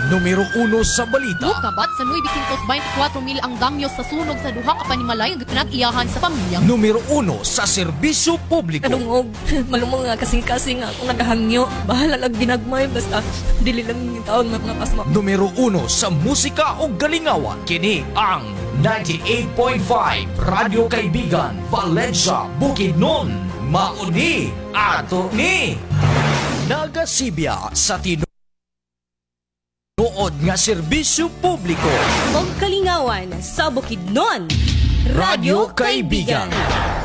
Numero 1 sa balita. Kabat sa 924 mil ang damyos sa sunog sa duha ka panimalay nga pinag-iyahan sa pamilya. Numero 1 sa serbisyo publiko. Kadungog, malumong nga kasing-kasing nga kung nagahangyo. Bahala lang ginagmay, basta dili lang yung taon mga pasma. Numero 1 sa musika o galingawan. Kini ang 98.5 Radyo Kaibigan, Valencia, Bukidnon. Mauni ato ni Nagasibya sa tinuod nga serbisyo publiko. Og kalingawan sa Bukidnon. Radyo Kaibigan.